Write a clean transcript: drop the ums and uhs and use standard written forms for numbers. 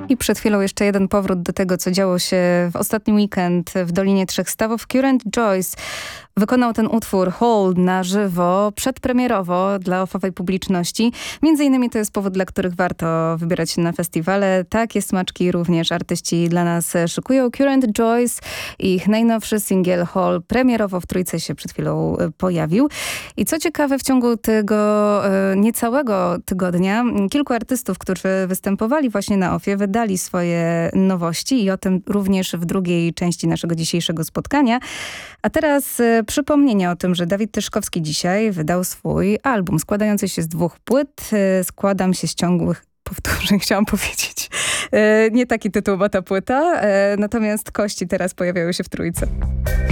I przed chwilą jeszcze jeden powrót do tego, co działo się w ostatni weekend w Dolinie Trzech Stawów. Current Joyce wykonał ten utwór Hold na żywo, przedpremierowo dla ofowej publiczności. Między innymi to jest powód, dla których warto wybierać się na festiwale. Takie smaczki również artyści dla nas szykują. Current Joyce i ich najnowszy singiel Hold premierowo w Trójce się przed chwilą pojawił. I co ciekawe, w ciągu tego niecałego tygodnia kilku artystów, którzy występowali właśnie na ofie, wydali swoje nowości i o tym również w drugiej części naszego dzisiejszego spotkania. A teraz przypomnienie o tym, że Dawid Tyszkowski dzisiaj wydał swój album składający się z 2 płyt. Składam się z ciągłych powtórzeń, chciałam powiedzieć. Nie taki tytuł ma ta płyta, natomiast kości teraz pojawiają się w Trójce.